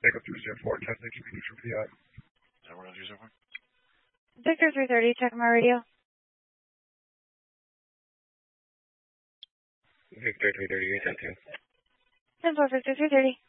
take up 304, testing should be neutral PI. Is that where 304? Victor 330, check my radio. Victor 330, 810. 10-4, Victor 330.